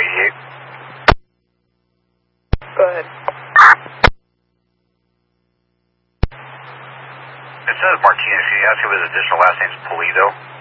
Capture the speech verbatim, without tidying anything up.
eighty-eight. Go ahead. It says Martinez. Can you ask if his additional last name's Pulido?